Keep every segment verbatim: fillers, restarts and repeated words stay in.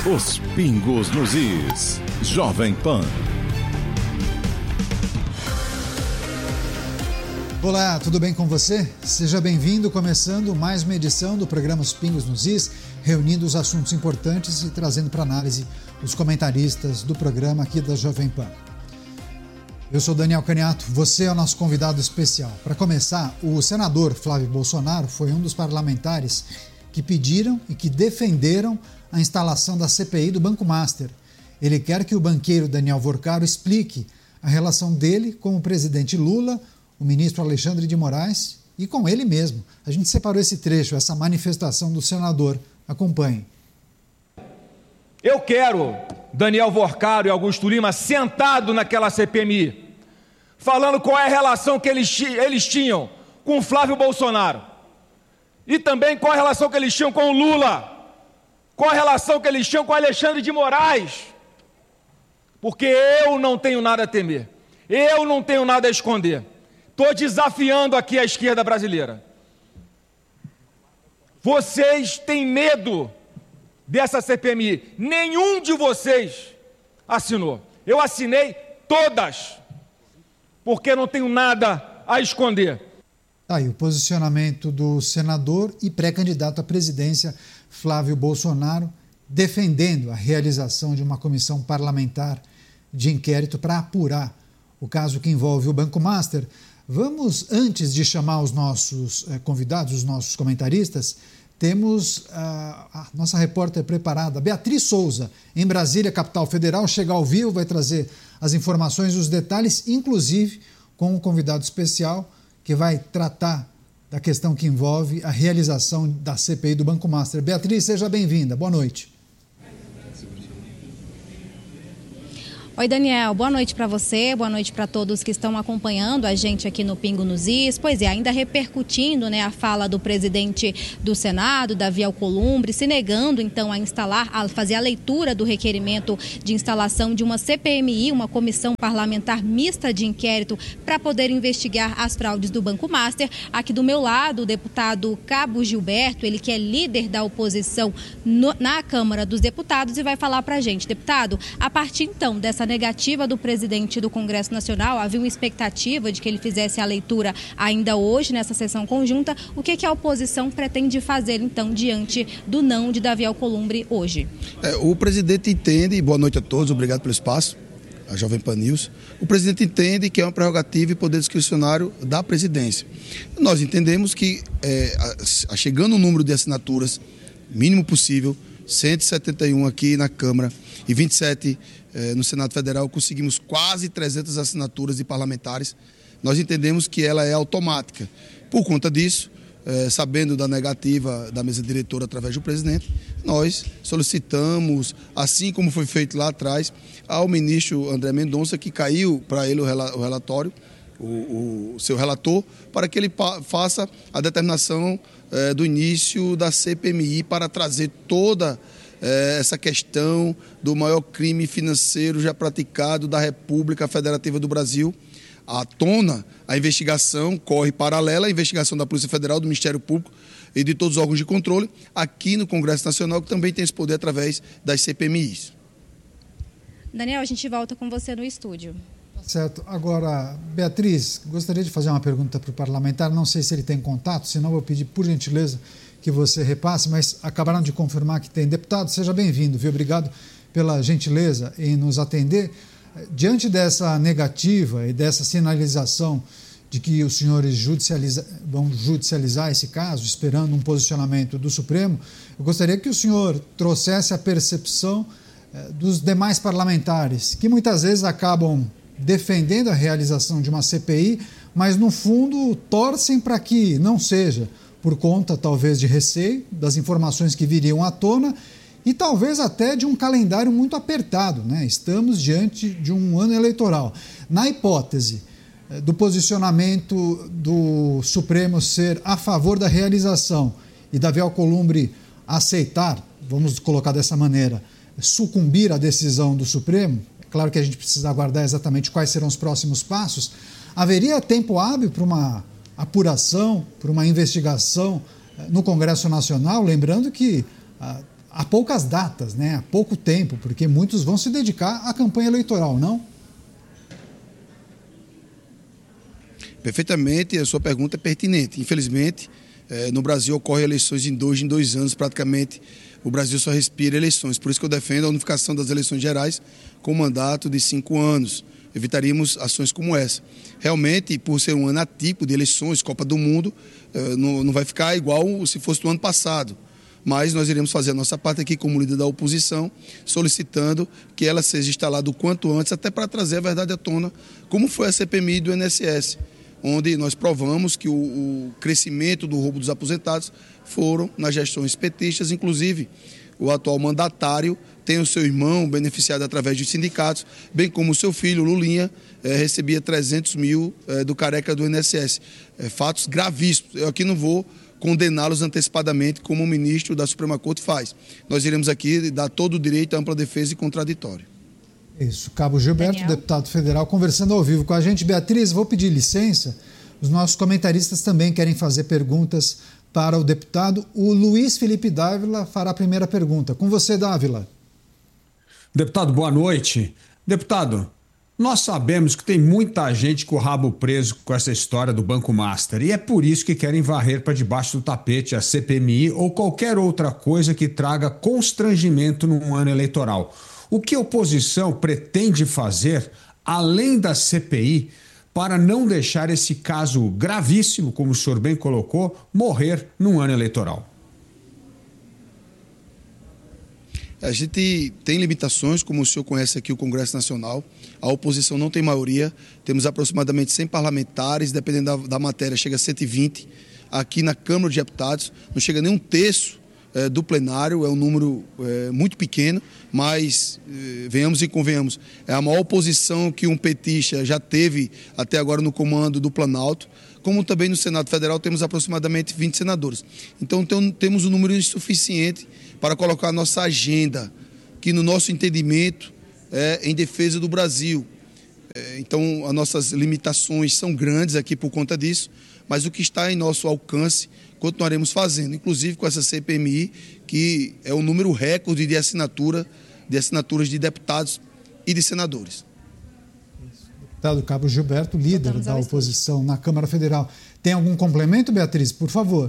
Os pingos nos is. Jovem Pan. Olá, tudo bem com você? Seja bem-vindo, começando mais uma edição do programa Os Pingos nos Is, reunindo os assuntos importantes e trazendo para análise os comentaristas do programa aqui da Jovem Pan. Eu sou Daniel Caniato, você é o nosso convidado especial. Para começar, o senador Flávio Bolsonaro foi um dos parlamentares que pediram e que defenderam a instalação da C P I do Banco Master. Ele quer que o banqueiro Daniel Vorcaro explique a relação dele com o presidente Lula, o ministro Alexandre de Moraes e com ele mesmo. A gente separou esse trecho, essa manifestação do senador. Acompanhe. Eu quero Daniel Vorcaro e Augusto Lima sentado naquela C P M I, falando qual é a relação que eles, eles tinham com o Flávio Bolsonaro e também qual é a relação que eles tinham com o Lula, qual a relação que eles tinham com Alexandre de Moraes, porque eu não tenho nada a temer, eu não tenho nada a esconder. Estou desafiando aqui a esquerda brasileira. Vocês têm medo dessa C P M I. Nenhum de vocês assinou. Eu assinei todas, porque não tenho nada a esconder. Tá aí o posicionamento do senador e pré-candidato à presidência Flávio Bolsonaro, defendendo a realização de uma comissão parlamentar de inquérito para apurar o caso que envolve o Banco Master. Vamos, antes de chamar os nossos eh, convidados, os nossos comentaristas, temos ah, a nossa repórter preparada, Beatriz Souza, em Brasília, capital federal, chega ao vivo, vai trazer as informações e os detalhes, inclusive com um convidado especial que vai tratar da questão que envolve a realização da C P I do Banco Master. Beatriz, seja bem-vinda. Boa noite. Oi, Daniel, boa noite para você, boa noite para todos que estão acompanhando a gente aqui no Pingo nos Is. Pois é, ainda repercutindo, né, a fala do presidente do Senado, Davi Alcolumbre, se negando então a instalar, a fazer a leitura do requerimento de instalação de uma C P M I, uma comissão parlamentar mista de inquérito para poder investigar as fraudes do Banco Master. Aqui do meu lado, o deputado Cabo Gilberto, ele que é líder da oposição no, na Câmara dos Deputados e vai falar para a gente. Deputado, a partir então dessa negativa do presidente do Congresso Nacional, havia uma expectativa de que ele fizesse a leitura ainda hoje, nessa sessão conjunta. O que, que a oposição pretende fazer, então, diante do não de Davi Alcolumbre hoje? É, o presidente entende, boa noite a todos, obrigado pelo espaço, a Jovem Pan News. O presidente entende que é uma prerrogativa e poder discricionário da presidência. Nós entendemos que, é, a, a, chegando o número de assinaturas, mínimo possível, cento e setenta e um aqui na Câmara e vinte e sete eh, no Senado Federal, conseguimos quase trezentas assinaturas de parlamentares. Nós entendemos que ela é automática. Por conta disso, eh, sabendo da negativa da mesa diretora através do presidente, nós solicitamos, assim como foi feito lá atrás, ao ministro André Mendonça, que caiu para ele o relatório, o, o seu relator, para que ele faça a determinação eh, do início da C P M I para trazer toda eh, essa questão do maior crime financeiro já praticado da República Federativa do Brasil à tona. A investigação corre paralela à investigação da Polícia Federal, do Ministério Público e de todos os órgãos de controle aqui no Congresso Nacional, que também tem esse poder através das C P M Is. Daniel, a gente volta com você no estúdio. Certo. Agora, Beatriz, gostaria de fazer uma pergunta para o parlamentar, não sei se ele tem contato, senão eu vou pedir, por gentileza, que você repasse, mas acabaram de confirmar que tem. Deputado, seja bem-vindo, viu? Obrigado pela gentileza em nos atender. Diante dessa negativa e dessa sinalização de que os senhores judicializa, vão judicializar esse caso, esperando um posicionamento do Supremo, eu gostaria que o senhor trouxesse a percepção eh, dos demais parlamentares, que muitas vezes acabam defendendo a realização de uma C P I, mas no fundo torcem para que não seja, por conta talvez de receio das informações que viriam à tona e talvez até de um calendário muito apertado, né? Estamos diante de um ano eleitoral. Na hipótese do posicionamento do Supremo ser a favor da realização e Davi Alcolumbre aceitar, vamos colocar dessa maneira, sucumbir à decisão do Supremo, claro que a gente precisa aguardar exatamente quais serão os próximos passos, haveria tempo hábil para uma apuração, para uma investigação no Congresso Nacional, lembrando que a, há poucas datas, né? Há pouco tempo, porque muitos vão se dedicar à campanha eleitoral, não? Perfeitamente, a sua pergunta é pertinente. Infelizmente, eh, no Brasil ocorrem eleições em dois em dois anos, praticamente o Brasil só respira eleições. Por isso que eu defendo a unificação das eleições gerais com mandato de cinco anos. Evitaríamos ações como essa. Realmente, por ser um ano atípico de eleições, Copa do Mundo, eh, não, não vai ficar igual se fosse no ano passado. Mas nós iremos fazer a nossa parte aqui como líder da oposição, solicitando que ela seja instalada o quanto antes, até para trazer a verdade à tona, como foi a C P M I do I N S S, onde nós provamos que o, o crescimento do roubo dos aposentados foram nas gestões petistas, inclusive o atual mandatário tem o seu irmão beneficiado através de sindicatos, bem como o seu filho, Lulinha, eh, recebia trezentos mil eh, do careca do I N S S. Eh, fatos gravíssimos. Eu aqui não vou condená-los antecipadamente, como o ministro da Suprema Corte faz. Nós iremos aqui dar todo o direito à ampla defesa e contraditório. Isso, Cabo Gilberto, Daniel. deputado federal, conversando ao vivo com a gente. Beatriz, vou pedir licença. Os nossos comentaristas também querem fazer perguntas para o deputado. O Luiz Felipe Dávila fará a primeira pergunta. Com você, Dávila. Deputado, boa noite. Deputado, nós sabemos que tem muita gente com o rabo preso com essa história do Banco Master e é por isso que querem varrer para debaixo do tapete a C P M I ou qualquer outra coisa que traga constrangimento num ano eleitoral. O que a oposição pretende fazer, além da C P I, para não deixar esse caso gravíssimo, como o senhor bem colocou, morrer num ano eleitoral? A gente tem limitações, como o senhor conhece aqui o Congresso Nacional. A oposição não tem maioria, temos aproximadamente cem parlamentares, dependendo da, da matéria, chega a cento e vinte. Aqui na Câmara de Deputados, não chega nem um terço é, do plenário, é um número é, muito pequeno, mas, é, venhamos e convenhamos, é a maior oposição que um petista já teve até agora no comando do Planalto, como também no Senado Federal temos aproximadamente vinte senadores. Então tem, temos um número insuficiente para colocar a nossa agenda, que no nosso entendimento é em defesa do Brasil. É, então as nossas limitações são grandes aqui por conta disso, mas o que está em nosso alcance continuaremos fazendo, inclusive com essa C P M I, que é o número recorde de assinatura, de assinaturas de deputados e de senadores. Deputado Cabo Gilberto, líder da oposição na Câmara Federal. Tem algum complemento, Beatriz? Por favor.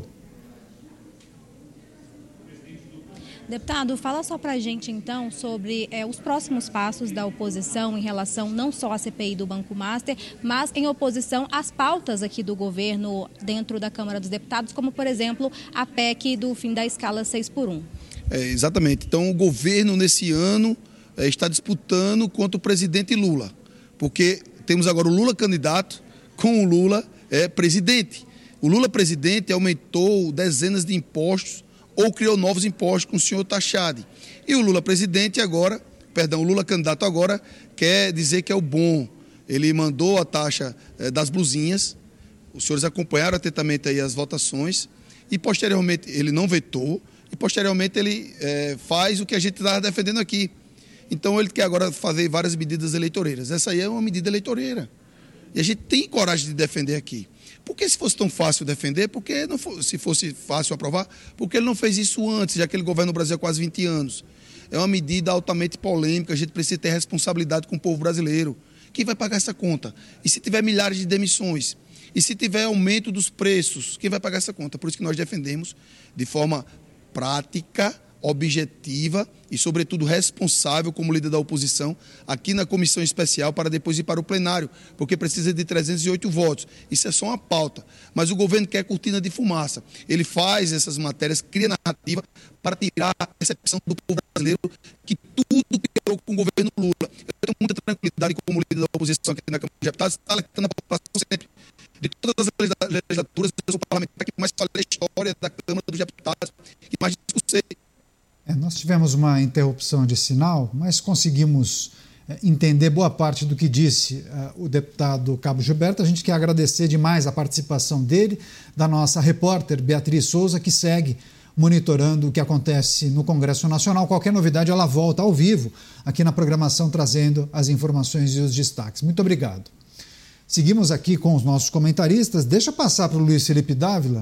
Deputado, fala só para a gente, então, sobre é, os próximos passos da oposição em relação não só à C P I do Banco Master, mas em oposição às pautas aqui do governo dentro da Câmara dos Deputados, como, por exemplo, a P E C do fim da escala seis por um. É, exatamente. Então, o governo, nesse ano, é, está disputando contra o presidente Lula, porque temos agora o Lula candidato com o Lula é, presidente. O Lula presidente aumentou dezenas de impostos ou criou novos impostos com o senhor Tachad. E o Lula presidente agora, perdão, o Lula candidato agora quer dizer que é o bom. Ele mandou a taxa eh, das blusinhas, os senhores acompanharam atentamente aí as votações, e posteriormente ele não vetou, e posteriormente ele eh, faz o que a gente está defendendo aqui. Então ele quer agora fazer várias medidas eleitoreiras. Essa aí é uma medida eleitoreira. E a gente tem coragem de defender aqui. Porque se fosse tão fácil defender, porque não for, se fosse fácil aprovar, porque ele não fez isso antes, já que ele governa o Brasil há quase vinte anos. É uma medida altamente polêmica, a gente precisa ter responsabilidade com o povo brasileiro. Quem vai pagar essa conta? E se tiver milhares de demissões? E se tiver aumento dos preços? Quem vai pagar essa conta? Por isso que nós defendemos de forma prática, objetiva e, sobretudo, responsável como líder da oposição aqui na comissão especial para depois ir para o plenário, porque precisa de trezentos e oito votos. Isso é só uma pauta. Mas o governo quer cortina de fumaça. Ele faz essas matérias, cria narrativa para tirar a percepção do povo brasileiro que tudo piorou com o governo Lula. Eu tenho muita tranquilidade como líder da oposição aqui na Câmara de Deputados, está alertando a população sempre. De todas as legislaturas, eu sou o parlamentar que mais fala da história da Câmara dos Deputados, que mais discussei. É, nós tivemos uma interrupção de sinal, mas conseguimos é, entender boa parte do que disse é, o deputado Cabo Gilberto. A gente quer agradecer demais a participação dele, da nossa repórter Beatriz Souza, que segue monitorando o que acontece no Congresso Nacional. Qualquer novidade, ela volta ao vivo aqui na programação, trazendo as informações e os destaques. Muito obrigado. Seguimos aqui com os nossos comentaristas. Deixa eu passar para o Luiz Felipe Dávila,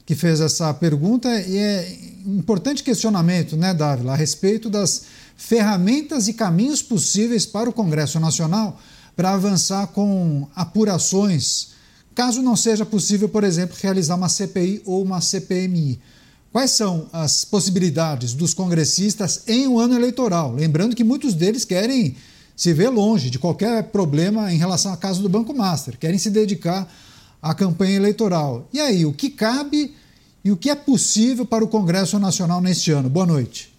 que fez essa pergunta e é um importante questionamento, né, Dávila, a respeito das ferramentas e caminhos possíveis para o Congresso Nacional para avançar com apurações, caso não seja possível, por exemplo, realizar uma C P I ou uma C P M I. Quais são as possibilidades dos congressistas em um ano eleitoral? Lembrando que muitos deles querem se ver longe de qualquer problema em relação à caso do Banco Master, querem se dedicar à campanha eleitoral. E aí, o que cabe e o que é possível para o Congresso Nacional neste ano? Boa noite.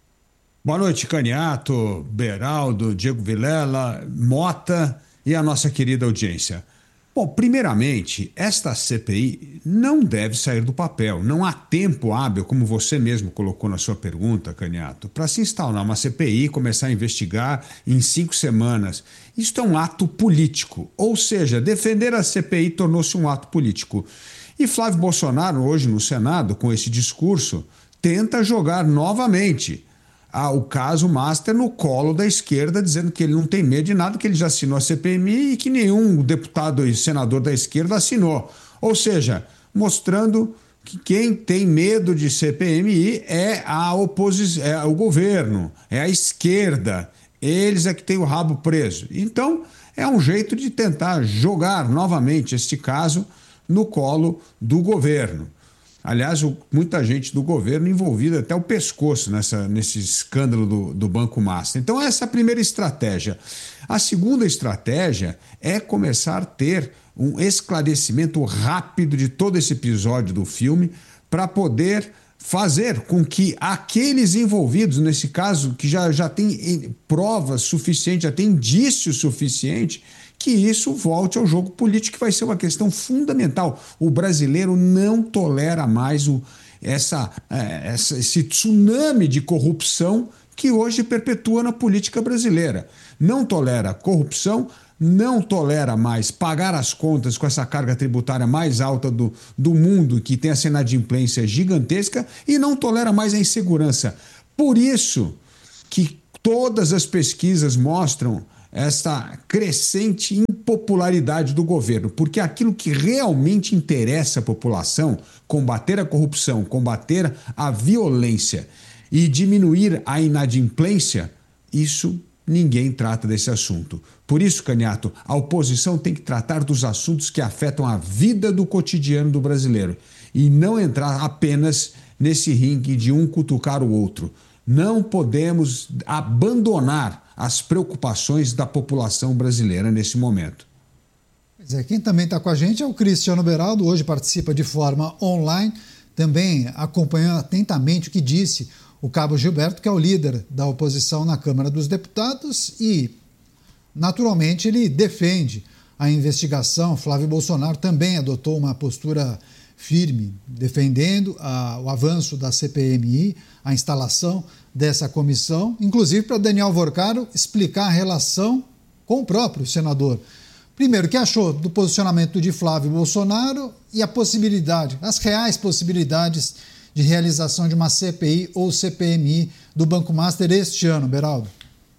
Boa noite, Caniato, Beraldo, Diego Vilela, Mota e a nossa querida audiência. Bom, primeiramente, esta C P I não deve sair do papel. Não há tempo hábil, como você mesmo colocou na sua pergunta, Caniato, para se instaurar uma C P I e começar a investigar em cinco semanas. Isto é um ato político, ou seja, defender a C P I tornou-se um ato político. E Flávio Bolsonaro, hoje no Senado, com esse discurso, tenta jogar novamente o caso Master no colo da esquerda, dizendo que ele não tem medo de nada, que ele já assinou a C P M I e que nenhum deputado e senador da esquerda assinou. Ou seja, mostrando que quem tem medo de C P M I é a oposição, é o governo, é a esquerda. Eles é que têm o rabo preso. Então, é um jeito de tentar jogar novamente este caso no colo do governo. Aliás, muita gente do governo envolvida até o pescoço nessa, nesse escândalo do, do Banco Master. Então, essa é a primeira estratégia. A segunda estratégia é começar a ter um esclarecimento rápido de todo esse episódio do filme para poder fazer com que aqueles envolvidos, nesse caso, que já, já tem provas suficientes, já tem indício suficiente, que isso volte ao jogo político, que vai ser uma questão fundamental. O brasileiro não tolera mais o, essa, é, essa, esse tsunami de corrupção que hoje perpetua na política brasileira. Não tolera corrupção, não tolera mais pagar as contas com essa carga tributária mais alta do, do mundo, que tem essa inadimplência gigantesca, e não tolera mais a insegurança. Por isso que todas as pesquisas mostram essa crescente impopularidade do governo, porque aquilo que realmente interessa à população, combater a corrupção, combater a violência e diminuir a inadimplência, isso ninguém trata desse assunto. Por isso, Caniato, a oposição tem que tratar dos assuntos que afetam a vida do cotidiano do brasileiro e não entrar apenas nesse ringue de um cutucar o outro. Não podemos abandonar as preocupações da população brasileira nesse momento. Pois é, quem também está com a gente é o Cristiano Beraldo, hoje participa de forma online, também acompanhando atentamente o que disse o cabo Gilberto, que é o líder da oposição na Câmara dos Deputados, e naturalmente ele defende a investigação. Flávio Bolsonaro também adotou uma postura firme, defendendo a, o avanço da C P M I, a instalação dessa comissão, inclusive para Daniel Vorcaro explicar a relação com o próprio senador. Primeiro, o que achou do posicionamento de Flávio Bolsonaro e a possibilidade, as reais possibilidades de realização de uma C P I ou C P M I do Banco Master este ano, Beraldo?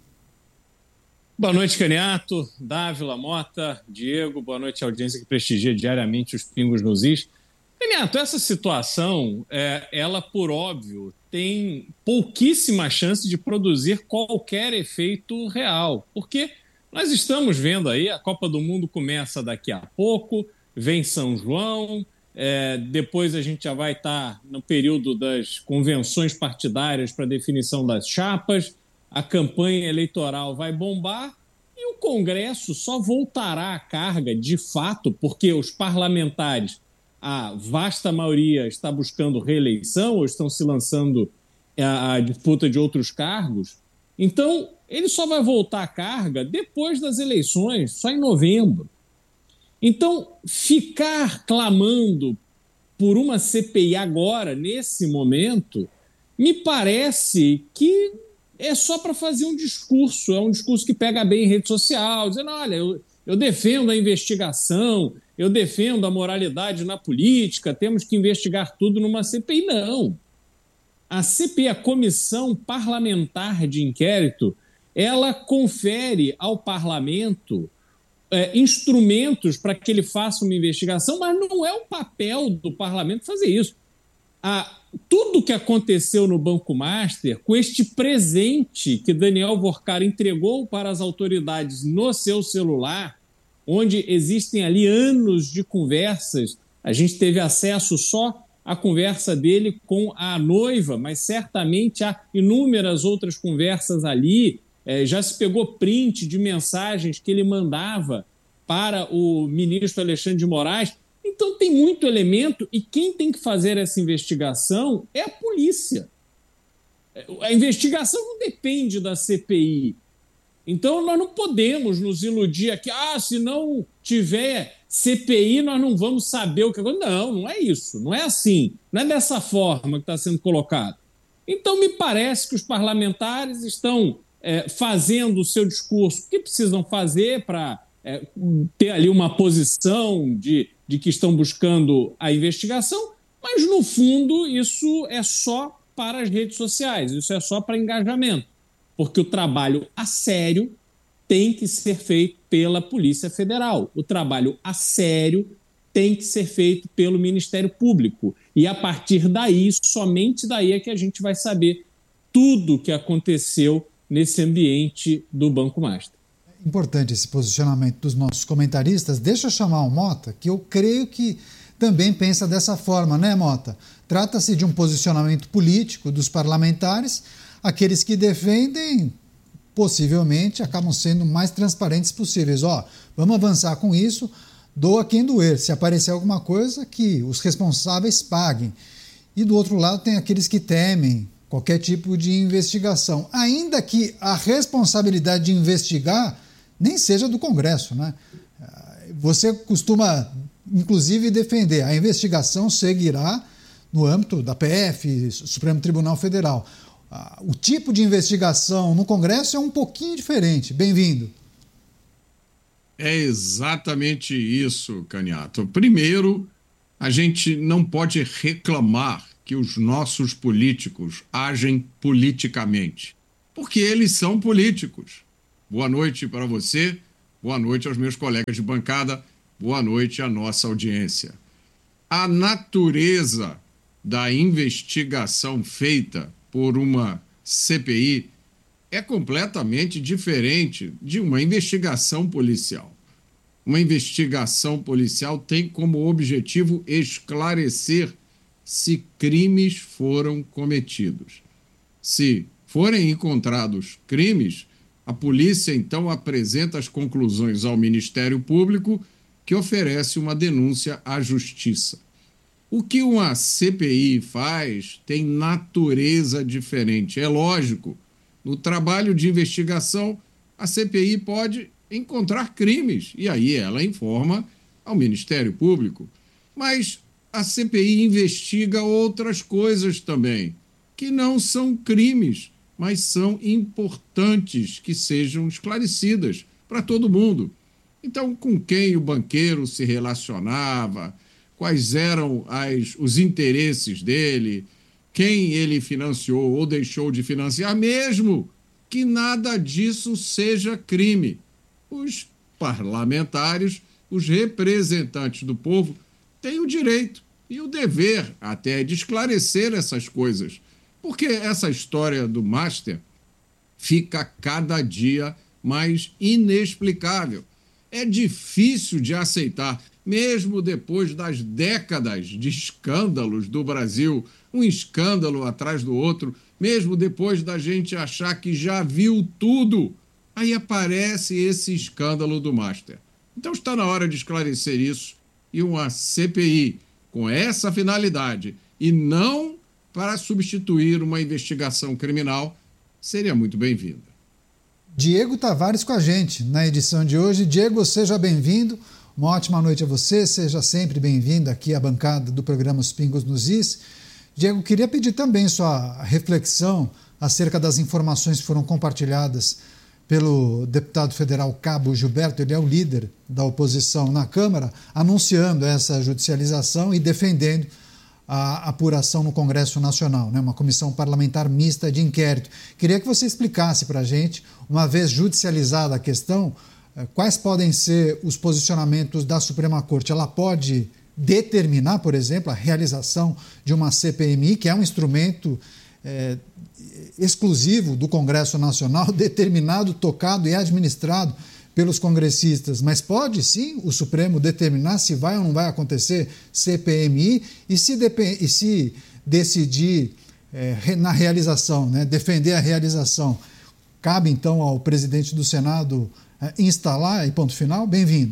Boa noite, Caniato, Dávila, Mota, Diego, boa noite à audiência que prestigia diariamente os Pingos nos Is. Caniato, essa situação, é, ela, por óbvio, tem pouquíssima chance de produzir qualquer efeito real, porque nós estamos vendo aí, a Copa do Mundo começa daqui a pouco, vem São João, é, depois a gente já vai estar no período das convenções partidárias para definição das chapas, a campanha eleitoral vai bombar e o Congresso só voltará à carga de fato, porque os parlamentares, a vasta maioria está buscando reeleição ou estão se lançando a, a disputa de outros cargos. Então, ele só vai voltar à carga depois das eleições, só em novembro. Então, ficar clamando por uma C P I agora, nesse momento, me parece que é só para fazer um discurso, é um discurso que pega bem em rede social, dizendo, olha, eu, eu defendo a investigação, eu defendo a moralidade na política, temos que investigar tudo numa C P I. Não. A C P I, a Comissão Parlamentar de Inquérito, ela confere ao parlamento é, instrumentos para que ele faça uma investigação, mas não é o papel do parlamento fazer isso. Ah, tudo que aconteceu no Banco Master, com este presente que Daniel Workar entregou para as autoridades no seu celular, onde existem ali anos de conversas, a gente teve acesso só à conversa dele com a noiva, mas certamente há inúmeras outras conversas ali, é, já se pegou print de mensagens que ele mandava para o ministro Alexandre de Moraes. Então tem muito elemento e quem tem que fazer essa investigação é a polícia. A investigação não depende da C P I. Então nós não podemos nos iludir aqui, ah, se não tiver C P I nós não vamos saber o que aconteceu. Não, não é isso, não é assim, não é dessa forma que está sendo colocado. Então me parece que os parlamentares estão é, fazendo o seu discurso que precisam fazer para é, ter ali uma posição de, de que estão buscando a investigação, mas no fundo isso é só para as redes sociais, isso é só para engajamento, porque o trabalho a sério tem que ser feito pela Polícia Federal, o trabalho a sério tem que ser feito pelo Ministério Público, e a partir daí, somente daí é que a gente vai saber tudo o que aconteceu nesse ambiente do Banco Master. Importante esse posicionamento dos nossos comentaristas. Deixa eu chamar o Mota, que eu creio que também pensa dessa forma, né, Mota? Trata-se de um posicionamento político dos parlamentares, aqueles que defendem, possivelmente, acabam sendo mais transparentes possíveis. Ó, vamos avançar com isso, doa quem doer. Se aparecer alguma coisa, que os responsáveis paguem. E do outro lado tem aqueles que temem qualquer tipo de investigação, ainda que a responsabilidade de investigar nem seja do Congresso, né? Você costuma, inclusive, defender a investigação seguirá no âmbito da P F, Supremo Tribunal Federal. O tipo de investigação no Congresso é um pouquinho diferente. Bem-vindo. É exatamente isso, Caniato. Primeiro, a gente não pode reclamar que os nossos políticos agem politicamente, porque eles são políticos. Boa noite para você, boa noite aos meus colegas de bancada, boa noite à nossa audiência. A natureza da investigação feita por uma C P I é completamente diferente de uma investigação policial. Uma investigação policial tem como objetivo esclarecer se crimes foram cometidos. Se forem encontrados crimes, a polícia então apresenta as conclusões ao Ministério Público, que oferece uma denúncia à Justiça. O que uma C P I faz tem natureza diferente. É lógico, no trabalho de investigação, a C P I pode encontrar crimes, e aí ela informa ao Ministério Público. Mas a C P I investiga outras coisas também, que não são crimes, mas são importantes que sejam esclarecidas para todo mundo. Então, com quem o banqueiro se relacionava, quais eram as, os interesses dele, quem ele financiou ou deixou de financiar, mesmo que nada disso seja crime. Os parlamentares, os representantes do povo, têm o direito e o dever até de esclarecer essas coisas, porque essa história do Master fica cada dia mais inexplicável. É difícil de aceitar, mesmo depois das décadas de escândalos do Brasil, um escândalo atrás do outro, mesmo depois da gente achar que já viu tudo, aí aparece esse escândalo do Master. Então está na hora de esclarecer isso, e uma C P I com essa finalidade, e não para substituir uma investigação criminal, seria muito bem-vinda. Diego Tavares com a gente na edição de hoje. Diego, seja bem-vindo. Uma ótima noite a você, seja sempre bem-vindo aqui à bancada do programa Os Pingos nos Is. Diego, queria pedir também sua reflexão acerca das informações que foram compartilhadas pelo deputado federal Cabo Gilberto. Ele é o líder da oposição na Câmara, anunciando essa judicialização e defendendo a apuração no Congresso Nacional, né? Uma comissão parlamentar mista de inquérito. Queria que você explicasse para a gente, uma vez judicializada a questão, quais podem ser os posicionamentos da Suprema Corte? Ela pode determinar, por exemplo, a realização de uma C P M I, que é um instrumento é, exclusivo do Congresso Nacional, determinado, tocado e administrado pelos congressistas, mas pode sim o Supremo determinar se vai ou não vai acontecer C P M I e se, e se decidir é, na realização, né, defender a realização. Cabe então ao presidente do Senado é, instalar e ponto final? Bem-vindo.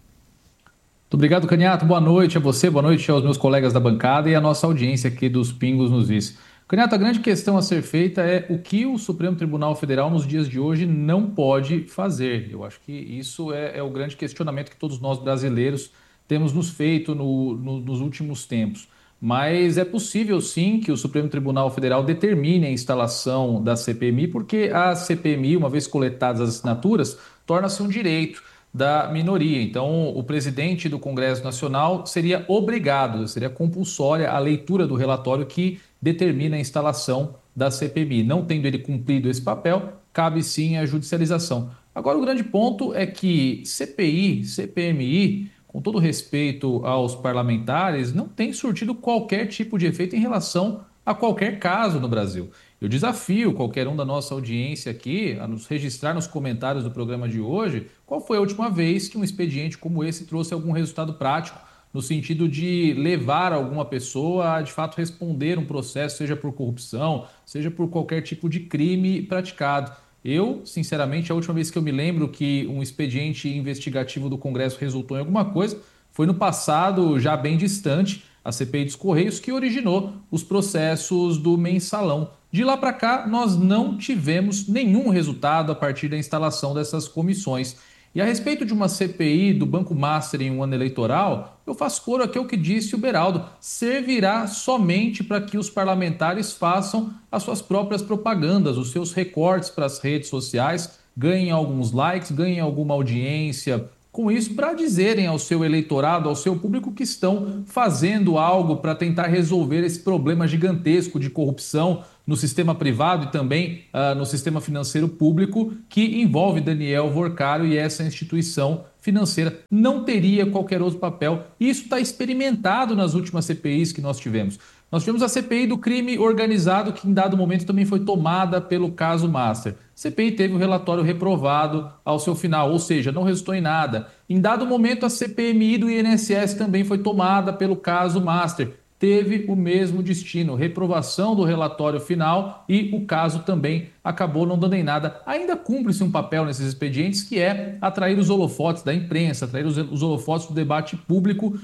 Muito obrigado, Caniato. Boa noite a você, boa noite aos meus colegas da bancada e à nossa audiência aqui dos Pingos nos Is. Caniato, a grande questão a ser feita é o que o Supremo Tribunal Federal nos dias de hoje não pode fazer. Eu acho que isso é, é o grande questionamento que todos nós brasileiros temos nos feito no, no, nos últimos tempos. Mas é possível sim que o Supremo Tribunal Federal determine a instalação da C P M I, porque a C P M I, uma vez coletadas as assinaturas, torna-se um direito da minoria. Então, o presidente do Congresso Nacional seria obrigado, seria compulsória a leitura do relatório que determina a instalação da C P M I. Não tendo ele cumprido esse papel, cabe sim a judicialização. Agora, o grande ponto é que C P I, C P M I, com todo respeito aos parlamentares, não tem surtido qualquer tipo de efeito em relação a qualquer caso no Brasil. Eu desafio qualquer um da nossa audiência aqui a nos registrar nos comentários do programa de hoje qual foi a última vez que um expediente como esse trouxe algum resultado prático no sentido de levar alguma pessoa a, de fato, responder um processo, seja por corrupção, seja por qualquer tipo de crime praticado. Eu, sinceramente, a última vez que eu me lembro que um expediente investigativo do Congresso resultou em alguma coisa foi no passado, já bem distante, a C P I dos Correios, que originou os processos do Mensalão. De lá para cá, nós não tivemos nenhum resultado a partir da instalação dessas comissões. E a respeito de uma C P I do Banco Master em um ano eleitoral, eu faço coro aqui ao que disse o Beraldo, servirá somente para que os parlamentares façam as suas próprias propagandas, os seus recortes para as redes sociais, ganhem alguns likes, ganhem alguma audiência com isso, para dizerem ao seu eleitorado, ao seu público que estão fazendo algo para tentar resolver esse problema gigantesco de corrupção no sistema privado e também uh, no sistema financeiro público, que envolve Daniel Worcário e essa instituição financeira. Não teria qualquer outro papel. Isso está experimentado nas últimas C P Is que nós tivemos. Nós tivemos a C P I do crime organizado, que em dado momento também foi tomada pelo caso Master. A C P I teve o relatório reprovado ao seu final, ou seja, não resultou em nada. Em dado momento, a C P M I do I N S S também foi tomada pelo caso Master. Teve o mesmo destino, reprovação do relatório final, e o caso também acabou não dando em nada. Ainda cumpre-se um papel nesses expedientes, que é atrair os holofotes da imprensa, atrair os, os holofotes do debate público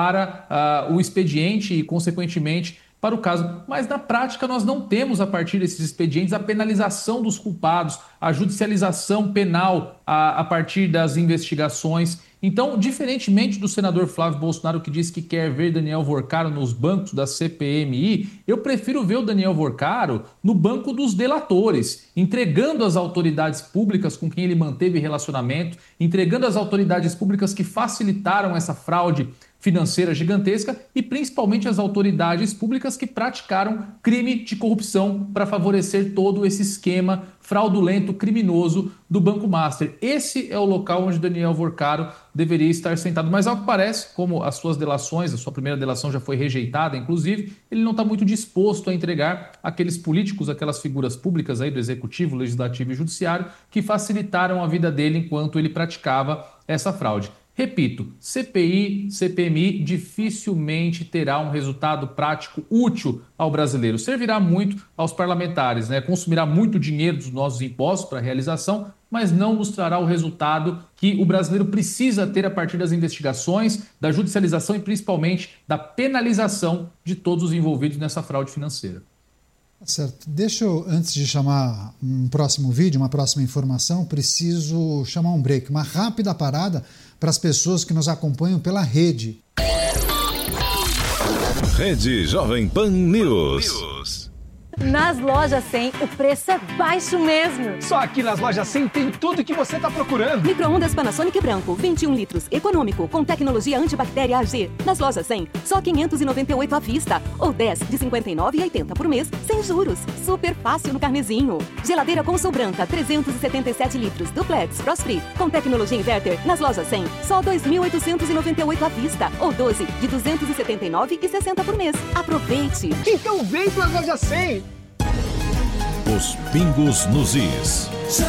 para uh, o expediente e, consequentemente, para o caso. Mas, na prática, nós não temos, a partir desses expedientes, a penalização dos culpados, a judicialização penal a, a partir das investigações. Então, diferentemente do senador Flávio Bolsonaro, que disse que quer ver Daniel Worcário nos bancos da C P M I, eu prefiro ver o Daniel Worcário no banco dos delatores, entregando às autoridades públicas com quem ele manteve relacionamento, entregando às autoridades públicas que facilitaram essa fraude financeira gigantesca e principalmente as autoridades públicas que praticaram crime de corrupção para favorecer todo esse esquema fraudulento, criminoso do Banco Master. Esse é o local onde Daniel Worcário deveria estar sentado. Mas, ao que parece, como as suas delações, a sua primeira delação já foi rejeitada, inclusive, ele não está muito disposto a entregar aqueles políticos, aquelas figuras públicas aí do Executivo, Legislativo e Judiciário que facilitaram a vida dele enquanto ele praticava essa fraude. Repito, C P I, C P M I dificilmente terá um resultado prático útil ao brasileiro. Servirá muito aos parlamentares, né? Consumirá muito dinheiro dos nossos impostos para a realização, mas não nos trará o resultado que o brasileiro precisa ter a partir das investigações, da judicialização e principalmente da penalização de todos os envolvidos nessa fraude financeira. Certo. Deixa eu, antes de chamar um próximo vídeo, uma próxima informação, preciso chamar um break, uma rápida parada para as pessoas que nos acompanham pela rede. Rede Jovem Pan News. Nas lojas cem, o preço é baixo mesmo. Só aqui nas lojas cem tem tudo que você está procurando. Micro-ondas Panasonic branco, vinte e um litros, econômico, com tecnologia antibactéria A G. Nas lojas cem, só quinhentos e noventa e oito à vista. Ou dez de cinquenta e nove reais e oitenta centavos por mês, sem juros. Super fácil no carnezinho. Geladeira Consul branca, trezentos e setenta e sete litros, duplex, frost-free, com tecnologia inverter. Nas lojas cem, só dois mil oitocentos e noventa e oito à vista. Ou doze de duzentos e setenta e nove reais e sessenta centavos por mês. Aproveite! Então vem para as lojas cem! Os pingos nos is.